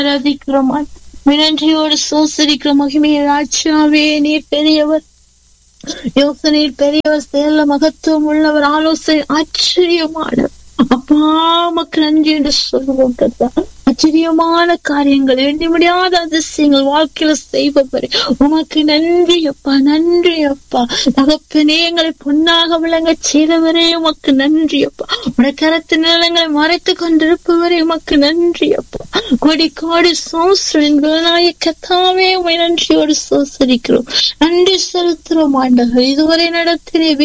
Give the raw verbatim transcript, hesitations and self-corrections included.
ஆராதிக்கிறோம். நன்றியோடு சோசரிக்கிறோம். மகிமையை ராஜாவே, நீர் பெரியவர், யோசனையில் பெரியவர், செயல மகத்துவம் உள்ளவர், ஆலோசனை ஆச்சரியமானவர். அப்பா உமக்கு நன்றி என்று சொல்லுவோம். கர்த்தா, ஆச்சரியமான காரியங்கள், எண்ணி முடியாத அதிசயங்கள் வாழ்க்கையில செய்பவரே உமக்கு நன்றி அப்பா, நன்றி அப்பா. தகப்பனே, எங்களை பொன்னாக விளங்க செய்தவரே உமக்கு நன்றி அப்பா. உடைய கரத்து நிலங்களை மறைத்து கொண்டிருப்பவரே உமக்கு நன்றி அப்பா. கொடி கோடி சோசரின் கத்தாவே உமை நன்றியோடு சோசரிக்கிறோம், நன்றி செலுத்துறோம் ஆண்டவர். இதுவரை நடத்தின